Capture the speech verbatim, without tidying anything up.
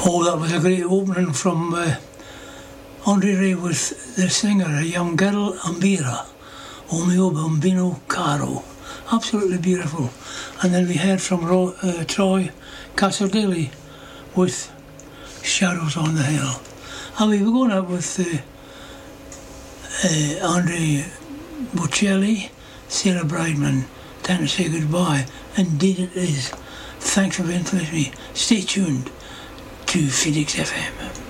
Oh, that was a great opening from uh, Andre Ray with the singer, a young girl, Ambira, O mio bambino caro. Absolutely beautiful. And then we heard from Ro- uh, Troy Cassadilli with Shadows on the Hill. And we were going out with uh, uh, Andre Bocelli, Sarah Brightman, Time to Say Goodbye. Indeed it is. Thanks for being with me. Stay tuned to Phoenix F M.